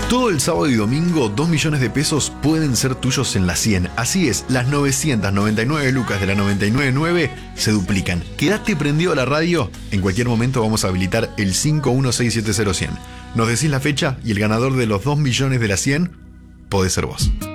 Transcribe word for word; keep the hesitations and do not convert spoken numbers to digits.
Todo el sábado y domingo, dos millones de pesos pueden ser tuyos en la cien. Así es, las novecientas noventa y nueve lucas de la noventa y nueve nueve se duplican. Quédate prendido a la radio. En cualquier momento vamos a habilitar el cinco uno seis siete cero cien. Nos decís la fecha y el ganador de los dos millones de la cien puede ser vos.